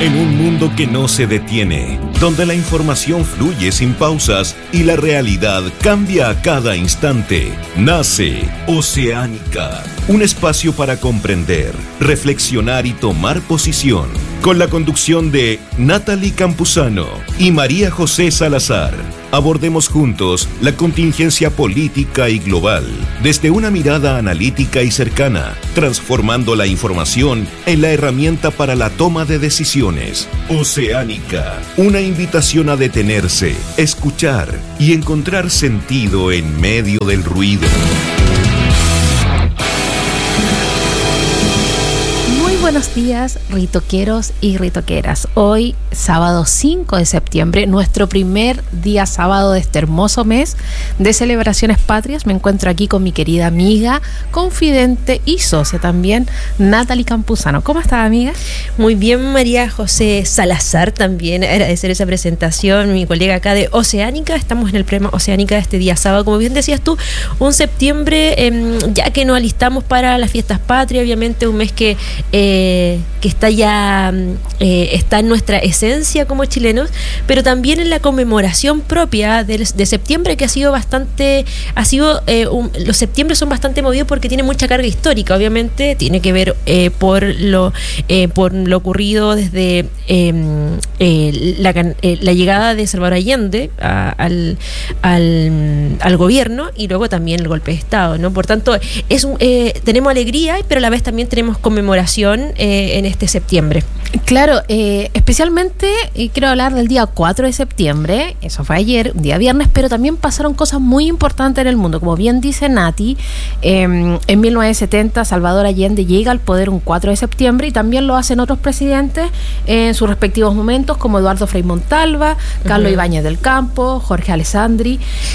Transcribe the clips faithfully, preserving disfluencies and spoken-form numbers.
En un mundo que no se detiene, donde la información fluye sin pausas y la realidad cambia a cada instante, nace Oceánica, un espacio para comprender, reflexionar y tomar posición, con la conducción de Natalie Campuzano y María José Salazar. Abordemos juntos la contingencia política y global desde una mirada analítica y cercana, transformando la información en la herramienta para la toma de decisiones. Oceánica, una invitación a detenerse, escuchar y encontrar sentido en medio del ruido. Buenos días, ritoqueros y ritoqueras. Hoy, sábado cinco de septiembre, nuestro primer día sábado de este hermoso mes de celebraciones patrias. Me encuentro aquí con mi querida amiga, confidente y socia también, Natalie Campuzano. ¿Cómo estás, amiga? Muy bien, María José Salazar, también agradecer esa presentación, mi colega acá de Oceánica. Estamos en el programa Oceánica de este día sábado, como bien decías tú, un septiembre, eh, ya que nos alistamos para las fiestas patrias, obviamente un mes que eh, que está ya eh, está en nuestra esencia como chilenos, pero también en la conmemoración propia de, de septiembre, que ha sido bastante, ha sido eh, un, los septiembre son bastante movidos porque tiene mucha carga histórica, obviamente, tiene que ver eh, por lo eh, por lo ocurrido desde eh, eh, la, eh, la llegada de Salvador Allende a, al, al, al gobierno y luego también el golpe de Estado, ¿no? Por tanto, es un, eh, tenemos alegría, pero a la vez también tenemos conmemoración Eh, en este septiembre. Claro, eh, especialmente eh, quiero hablar del día cuatro de septiembre, eso fue ayer, un día viernes, pero también pasaron cosas muy importantes en el mundo. Como bien dice Nati, eh, en mil novecientos setenta Salvador Allende llega al poder un cuatro de septiembre y también lo hacen otros presidentes en sus respectivos momentos, como Eduardo Frei Montalva, Carlos uh-huh. Ibáñez del Campo, Jorge Alessandri.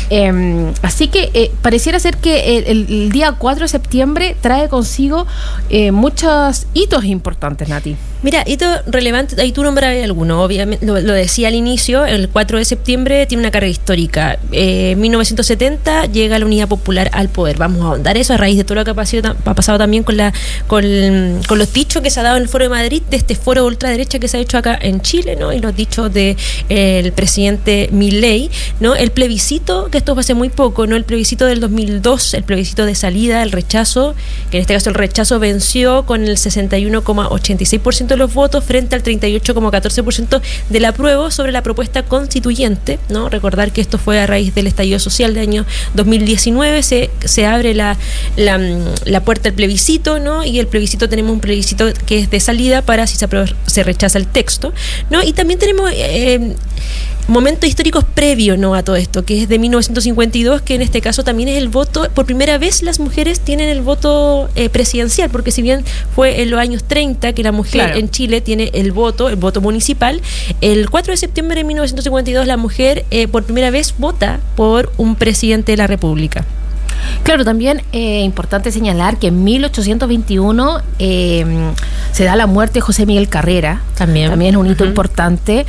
Eh, así que eh, pareciera ser que el, el día cuatro de septiembre trae consigo eh, muchos hitos importantes, Nati. Mira, hito relevante, ahí tú nombrabas alguno, obviamente, lo, lo decía al inicio, el cuatro de septiembre tiene una carga histórica. En eh, mil novecientos setenta llega la Unidad Popular al poder. Vamos a ahondar eso a raíz de todo lo que ha pasado, ha pasado también con la con, con los dichos que se ha dado en el Foro de Madrid, de este foro ultraderecha que se ha hecho acá en Chile, ¿no? Y los dichos del de, eh, presidente Milei, ¿no? El plebiscito, que esto fue hace muy poco, ¿no? El plebiscito del dos mil dos, el plebiscito de salida, el rechazo, que en este caso el rechazo venció con el sesenta y uno coma ochenta y seis por ciento de los votos frente al treinta y ocho coma catorce por ciento del apruebo sobre la propuesta constituyente, ¿no? Recordar que esto fue a raíz del estallido social del año dos mil diecinueve, se, se abre la, la, la puerta al plebiscito, ¿no? Y el plebiscito, tenemos un plebiscito que es de salida para si se, aprueba, se rechaza el texto, ¿no? Y también tenemos eh, momentos históricos previos, ¿no?, a todo esto, que es de mil novecientos cincuenta y dos, que en este caso también es el voto, por primera vez las mujeres tienen el voto eh, presidencial, porque si bien fue en los años treinta que la mujer claro. en Chile tiene el voto, el voto municipal, el cuatro de septiembre de mil novecientos cincuenta y dos la mujer eh, por primera vez vota por un presidente de la República. Claro, también es eh, importante señalar que en mil ochocientos veintiuno eh, se da la muerte de José Miguel Carrera, también, también es un hito uh-huh. importante,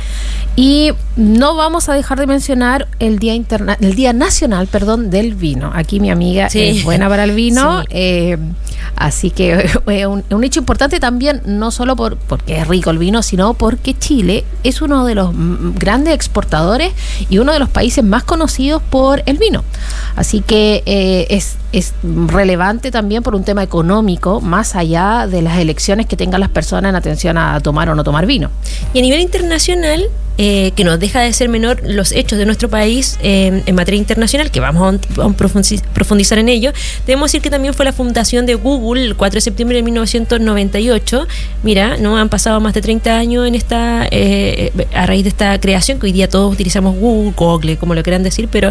y no vamos a dejar de mencionar el Día interna- el Día Nacional, perdón, del Vino. Aquí mi amiga sí. es buena para el vino, sí. eh, así que es eh, un, un hecho importante también, no solo por porque es rico el vino, sino porque Chile es uno de los m- grandes exportadores y uno de los países más conocidos por el vino. Así que eh, es, es relevante también por un tema económico, más allá de las elecciones que tengan las personas en atención a tomar o no tomar vino. Y a nivel internacional, eh, que no deja de ser menor los hechos de nuestro país eh, en materia internacional, que vamos a, a profundizar en ello, debemos decir que también fue la fundación de Google el cuatro de septiembre de mil novecientos noventa y ocho. Mira, no han pasado más de treinta años en esta eh, a raíz de esta creación, que hoy día todos utilizamos Google, Google, como lo quieran decir, pero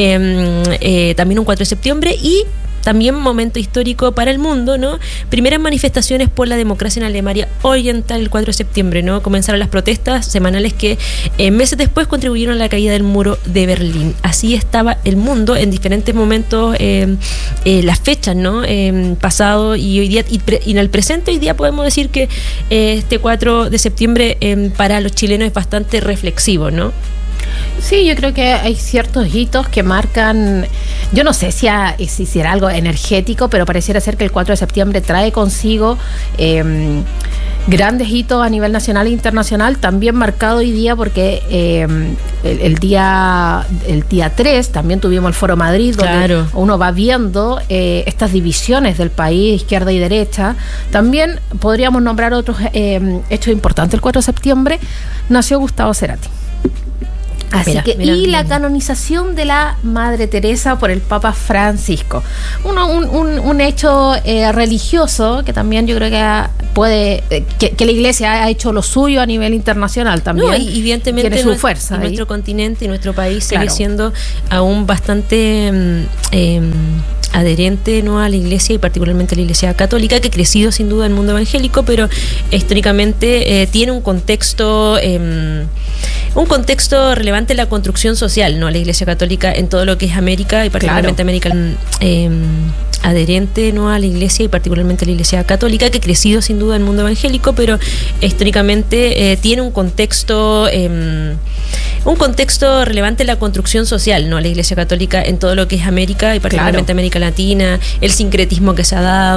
eh, eh, también un cuatro de septiembre. Y también momento histórico para el mundo, ¿no? Primeras manifestaciones por la democracia en Alemania Oriental el cuatro de septiembre, ¿no? Comenzaron las protestas semanales que eh, meses después contribuyeron a la caída del muro de Berlín. Así estaba el mundo en diferentes momentos, eh, eh, las fechas, ¿no? Eh, pasado y hoy día, y, pre, y en el presente hoy día podemos decir que eh, este cuatro de septiembre eh, para los chilenos es bastante reflexivo, ¿no? Sí, yo creo que hay ciertos hitos que marcan, yo no sé si, a, si será algo energético, pero pareciera ser que el cuatro de septiembre trae consigo eh, grandes hitos a nivel nacional e internacional, también marcado hoy día porque eh, el, el día el día tres también tuvimos el Foro Madrid, donde claro. uno va viendo eh, estas divisiones del país, izquierda y derecha. También podríamos nombrar otros eh, hechos importantes. El cuatro de septiembre nació Gustavo Cerati. Así mira, que, mira, y mira. la canonización de la Madre Teresa por el Papa Francisco. Uno, un, un, un hecho eh, religioso que también yo creo que puede, eh, que, que la Iglesia ha hecho lo suyo a nivel internacional también. No, y evidentemente tiene su nuestro, fuerza. Y nuestro continente y nuestro país claro. sigue siendo aún bastante eh, adherente, ¿no?, a la Iglesia y particularmente a la Iglesia católica, que ha crecido sin duda en el mundo evangélico, pero históricamente eh, tiene un contexto eh, un contexto relevante en la construcción social, ¿no?, la Iglesia católica en todo lo que es América y particularmente claro. América eh, adherente, ¿no?, a la Iglesia y particularmente a la Iglesia católica, que ha crecido sin duda en el mundo evangélico, pero históricamente eh, tiene un contexto eh, un contexto relevante en la construcción social, ¿no?, la Iglesia católica en todo lo que es América y particularmente claro. América Latina, el sincretismo que se ha dado